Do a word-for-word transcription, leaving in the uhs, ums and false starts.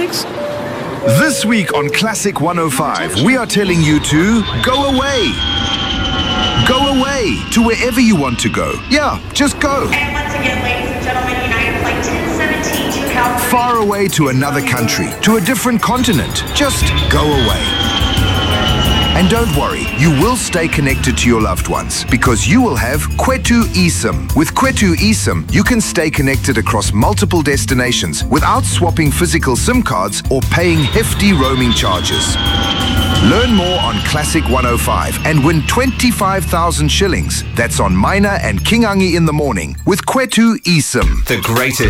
weeks? This week on Classic one oh five, we are telling you to go away. Go away to wherever you want to go. Yeah, just go. And once again, ladies and gentlemen, United Flight ten seventeen to Calgary. Far away to another country, to a different continent. Just go away. And don't worry, you will stay connected to your loved ones because you will have Kwetu eSIM. With Kwetu eSIM, you can stay connected across multiple destinations without swapping physical SIM cards or paying hefty roaming charges. Learn more on Classic one oh five and win twenty-five thousand shillings. That's on Minor and Kingangi in the morning with Kwetu eSIM. The greatest